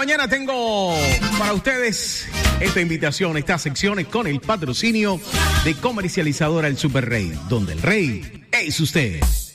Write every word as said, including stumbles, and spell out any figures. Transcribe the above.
mañana tengo para ustedes esta invitación, estas secciones con el patrocinio de Comercializadora El Super Rey, donde el rey es usted.